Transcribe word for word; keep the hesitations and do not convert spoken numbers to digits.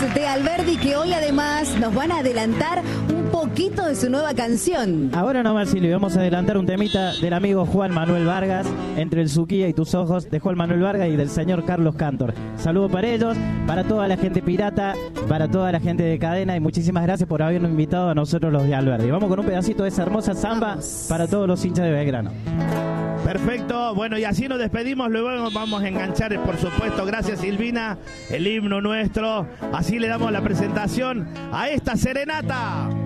de Alberdi, que hoy además nos van a adelantar un poquito de su nueva canción. Ahora nomás, Silvio, vamos a adelantar un temita del amigo Juan Manuel Vargas, Entre el Suquía y tus ojos, de Juan Manuel Vargas y del señor Carlos Cantor. Saludos para ellos, para toda la gente pirata, para toda la gente de cadena, y muchísimas gracias por habernos invitado a nosotros los de Alberdi. Vamos con un pedacito de esa hermosa samba vamos. Para todos los hinchas de Belgrano. Perfecto, bueno, y así nos despedimos, luego vamos a enganchar, por supuesto, gracias Silvina, el himno nuestro, así le damos la presentación a esta serenata.